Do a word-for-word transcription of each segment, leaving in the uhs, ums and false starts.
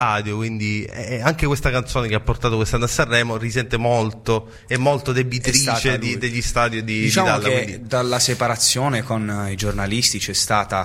stadio, quindi eh, anche questa canzone che ha portato quest'anno a Sanremo risente molto, è molto debitrice di, degli stadi di, diciamo di Dalla, che quindi. Dalla separazione con i giornalisti c'è stata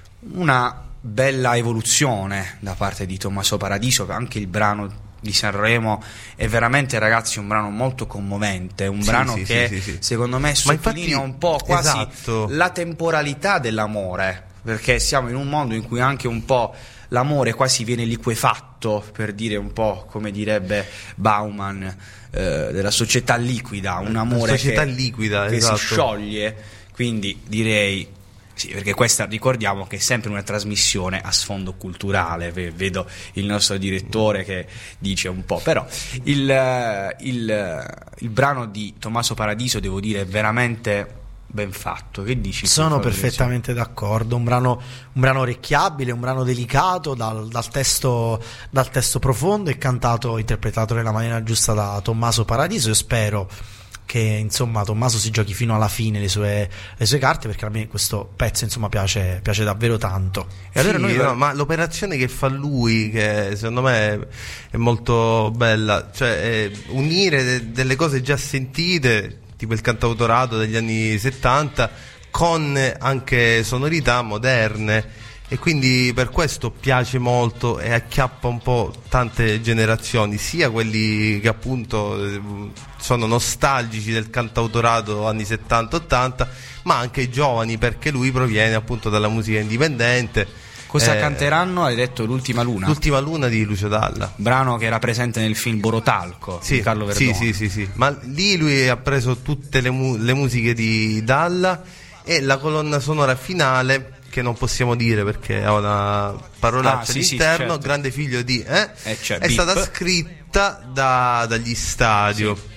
una bella evoluzione da parte di Tommaso Paradiso. Anche il brano di Sanremo è veramente, ragazzi, un brano molto commovente, un sì, brano sì, che sì, sì, sì. secondo me sottolinea infatti, un po' quasi esatto. la temporalità dell'amore, perché siamo in un mondo in cui anche un po' l'amore quasi viene liquefatto, per dire un po' come direbbe Bauman, eh, della società liquida, un amore società che, liquida, che esatto. si scioglie. Quindi direi sì, perché questa, ricordiamo che è sempre una trasmissione a sfondo culturale, vedo il nostro direttore che dice un po', però il, il, il brano di Tommaso Paradiso, devo dire, è veramente ben fatto. Che dici? Sono perfettamente d'accordo, un brano, un brano orecchiabile, un brano delicato, dal, dal, testo, dal testo profondo, e cantato, interpretato nella maniera giusta da Tommaso Paradiso. Io spero che insomma Tommaso si giochi fino alla fine le sue, le sue carte, perché a me questo pezzo insomma piace, piace davvero tanto. E allora sì, noi, no, ma l'operazione che fa lui, che secondo me è molto bella, cioè è unire de- delle cose già sentite, tipo il cantautorato degli anni settanta, con anche sonorità moderne, e quindi per questo piace molto e acchiappa un po' tante generazioni, sia quelli che appunto sono nostalgici del cantautorato anni settanta ottanta, ma anche i giovani, perché lui proviene appunto dalla musica indipendente. Cosa eh, canteranno? Hai detto L'ultima luna? L'ultima luna di Lucio Dalla, brano che era presente nel film Borotalco, sì, di Carlo Verdone. Sì, sì, sì, sì. Ma lì lui ha preso tutte le, mu- le musiche di Dalla, e la colonna sonora finale, che non possiamo dire perché ha una parolaccia ah, sì, all'interno, sì, certo. grande figlio di eh, eh, cioè, è beep. stata scritta da, dagli Stadio. Sì.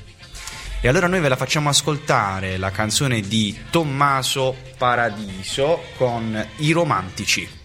E allora noi ve la facciamo ascoltare, la canzone di Tommaso Paradiso con I Romantici.